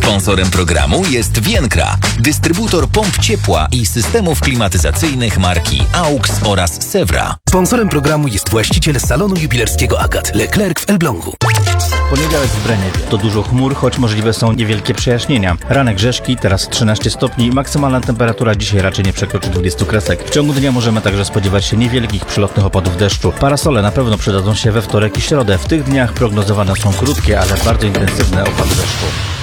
Sponsorem programu jest Vienkra, dystrybutor pomp ciepła i systemów klimatyzacyjnych marki AUX oraz Sewra. Sponsorem programu jest właściciel salonu jubilerskiego Agat, Leclerc w Elblągu. Poniedziałek w Breniewie. To dużo chmur, choć możliwe są niewielkie przejaśnienia. Ranek Rzeszki, teraz 13 stopni. Maksymalna temperatura dzisiaj raczej nie przekroczy 20 kresek. W ciągu dnia możemy także spodziewać się niewielkich przelotnych opadów deszczu. Parasole na pewno przydadzą się we wtorek i środę. W tych dniach prognozowane są krótkie, ale bardzo intensywne opady deszczu.